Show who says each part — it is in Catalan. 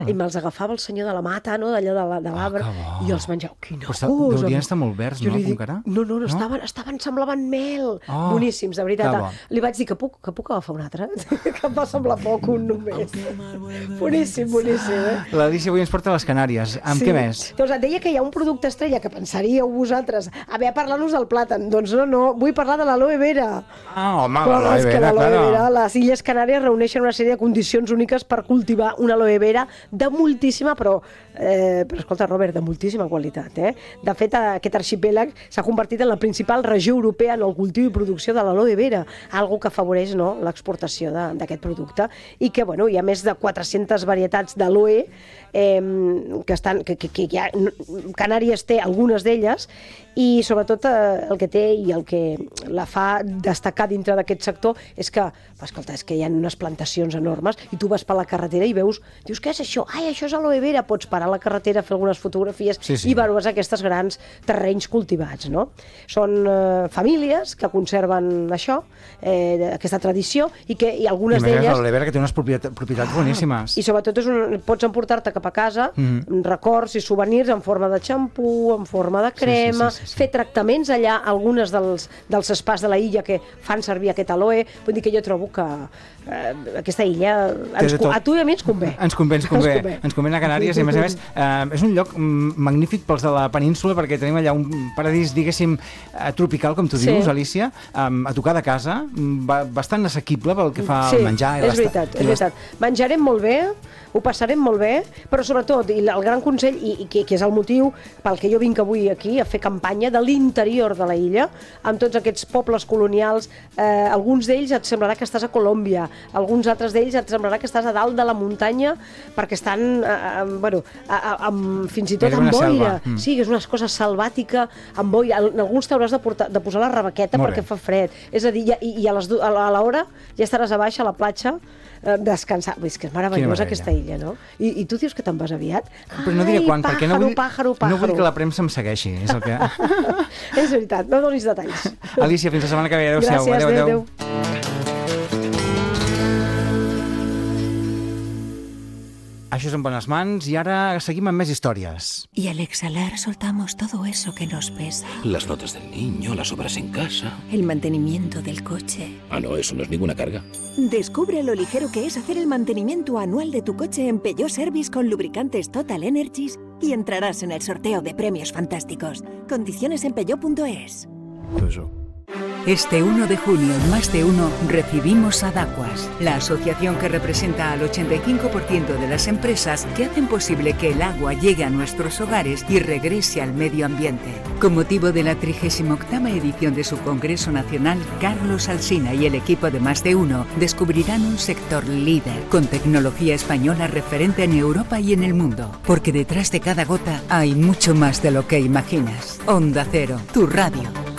Speaker 1: i me'ls agafava el senyor de la mata, no? D'allò de l'arbre, i els menjava. Quina cosa!
Speaker 2: Deurien estar molt verds, no?
Speaker 1: No, semblaven mel. Boníssims, de veritat. Li vaig dir que puc agafar un altre? Que em va semblar poc, un només. Boníssim,
Speaker 2: L'Alícia avui ens porta a les Canàries. Amb què més?
Speaker 1: Doncs et deia que hi ha un producte estrella que pensaríeu vosaltres a parlar-nos del plàtan. Doncs no, vull parlar de l'aloe vera.
Speaker 2: Home, l'aloe vera, clar.
Speaker 1: Les Illes Canàries reuneixen una sèrie de condicions úniques per cultivar una aloe vera de moltíssima, però escolta, Robert, de moltíssima qualitat. De fet, aquest arxipèlag s'ha convertit en la principal regió europea en el cultiu i producció de l'aloe vera, algo que afavoreix l'exportació d'aquest producte, i que hi ha més de 400 varietats d'aloe que Canàries té algunes d'elles, i sobretot el que té i el que la fa destacar dintre d'aquest sector és que, escolta, és que hi ha unes plantacions enormes i tu vas per la carretera i dius, què és això? Ai, això és aloe vera. Pots parar a la carretera, fer algunes fotografies i veus aquests grans terrenys cultivats, no? Són famílies que conserven això, aquesta tradició, i algunes d'elles...
Speaker 2: L'aloe vera que té unes propietats boníssimes.
Speaker 1: I sobretot pots emportar-te cap a casa records i souvenirs en forma de xampú, en forma de crema, fer tractaments allà, algunes dels spas de la illa que fan servir aquest aloe. Vull dir que jo trobo que aquesta illa a tu i a mi ens convé.
Speaker 2: Ens convé anar a Canàries, i a més és un lloc magnífic pels de la península, perquè tenim allà un paradís, diguéssim, tropical, com tu dius, Alícia, a tocar de casa, bastant assequible pel que fa al menjar.
Speaker 1: És veritat. Menjarem molt bé, ho passarem molt bé, però sobretot, i el gran consell, i que és el motiu pel que jo vinc avui aquí a fer campanya de l'interior de la illa, amb tots aquests pobles colonials, alguns d'ells et semblarà que estàs a Colòmbia, alguns altres d'ells et semblarà que estàs a dalt de la muntanya, perquè estan, fins i tot amb boira. Sí, és una cosa selvàtica, amb boira. En alguns t'hauràs de posar la rebequeta perquè fa fred. És a dir, i a l'hora ja estaràs a baix a la platja descansar. És que és meravellosa aquesta illa, no? I tu dius que te'n vas aviat?
Speaker 2: Però no diré quan, perquè no vull que la premsa em segueixi. És el que...
Speaker 1: És veritat, no donis detalls.
Speaker 2: Alícia, fins la setmana que ve. Adéu-siau.
Speaker 1: Gràcies, adéu.
Speaker 2: Això és En bones mans, i ara seguim amb més històries.
Speaker 3: Y al exhalar soltamos todo eso que nos pesa.
Speaker 4: Las notas del niño, las obras en casa.
Speaker 3: El mantenimiento del coche.
Speaker 4: Ah, no, eso no es ninguna carga.
Speaker 3: Descubre lo ligero que es hacer el mantenimiento anual de tu coche en Peugeot Service con lubricantes Total Energies y entrarás en el sorteo de premios fantásticos. Condiciones en peugeot.es.
Speaker 5: Este 1 de junio en Más de Uno recibimos a Dacuas, la asociación que representa al 85% de las empresas que hacen posible que el agua llegue a nuestros hogares y regrese al medio ambiente. Con motivo de la 38ª edición de su Congreso Nacional, Carlos Alsina y el equipo de Más de Uno descubrirán un sector líder, con tecnología española referente en Europa y en el mundo. Porque detrás de cada gota hay mucho más de lo que imaginas. Onda Cero, tu radio.